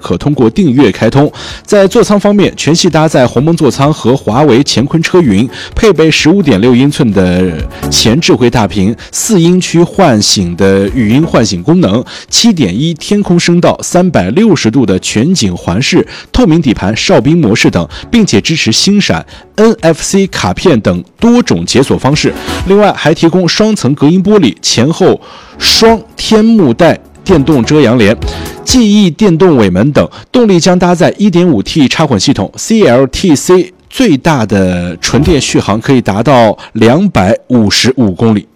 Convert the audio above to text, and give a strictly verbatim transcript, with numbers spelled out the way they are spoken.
可通过订阅开通。在座舱方面，全系搭载鸿蒙座舱和华为乾坤车云，配备 十五点六英寸的前智慧大屏，四音区唤醒的语音唤醒功能， 七点一 天空声道，三百六十度的全景环视，透明底盘哨兵模式等，并且支持星闪、N F C 卡片等多种解锁方式。另外还提供双层隔音玻璃，前后双天幕带电动遮阳帘，记忆电动尾门等。动力将搭载 一点五 T 插混系统 ，C L T C 最大的纯电续航可以达到两百五十五公里。